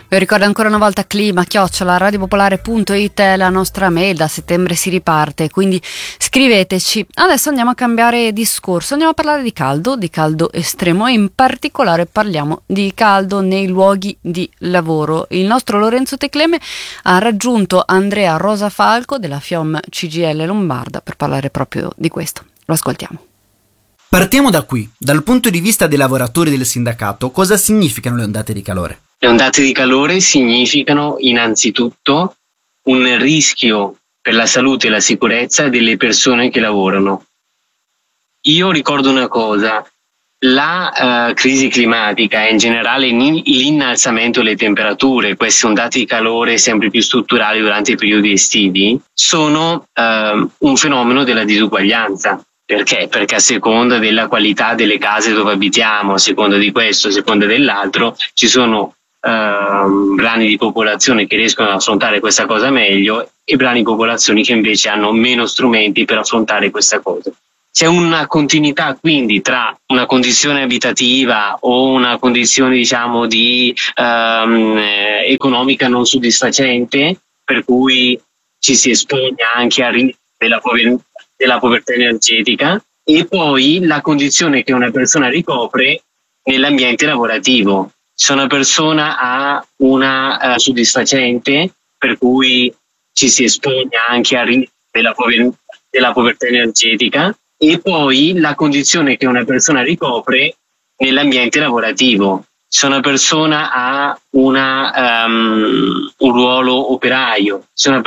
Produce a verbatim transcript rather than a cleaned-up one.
Vi ricordo ancora una volta clima chiocciola radiopopolare punto it è la nostra mail, da settembre si riparte, quindi scriveteci. Adesso andiamo a cambiare discorso, andiamo a parlare di caldo, di caldo estremo, e in particolare parliamo di caldo nei luoghi di lavoro. Il nostro Lorenzo Tecleme ha raggiunto Andrea Rosafalco della FIOM C G I L Lombarda per parlare proprio di questo. Lo ascoltiamo. Partiamo da qui. Dal punto di vista dei lavoratori del sindacato, cosa significano le ondate di calore? Le ondate di calore significano innanzitutto un rischio per la salute e la sicurezza delle persone che lavorano. Io ricordo una cosa, la uh, crisi climatica e in generale l'innalzamento delle temperature, queste ondate di calore sempre più strutturali durante i periodi estivi, sono uh, un fenomeno della disuguaglianza. Perché? Perché a seconda della qualità delle case dove abitiamo, a seconda di questo, a seconda dell'altro, ci sono Uh, brani di popolazione che riescono ad affrontare questa cosa meglio e brani di popolazioni che invece hanno meno strumenti per affrontare questa cosa. C'è una continuità quindi tra una condizione abitativa o una condizione diciamo di um, eh, economica non soddisfacente, per cui ci si espone anche al rischio della, pover- della povertà energetica, e poi la condizione che una persona ricopre nell'ambiente lavorativo. Se una persona ha una uh, soddisfacente, per cui ci si espone anche al rischio della, pover- della povertà energetica, e poi la condizione che una persona ricopre nell'ambiente lavorativo. Se una persona ha una, um, un ruolo operaio, se una